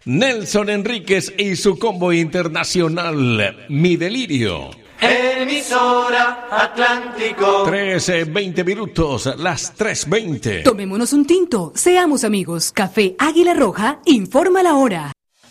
Nelson Enríquez y su combo internacional, Mi Delirio. Emisora Atlántico. 13:20 minutos, las 3:20. Tomémonos un tinto, seamos amigos. Café Águila Roja informa la hora.